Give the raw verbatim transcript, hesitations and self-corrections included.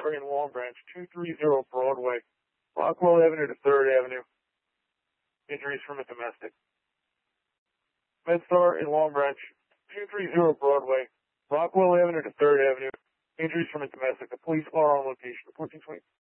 MedStar in Long Branch, two thirty Broadway, Rockwell Avenue to third Avenue. Injuries from a domestic. MedStar in Long Branch, two thirty Broadway, Rockwell Avenue to third Avenue. Injuries from a domestic. The police are on location. fourteen twenty.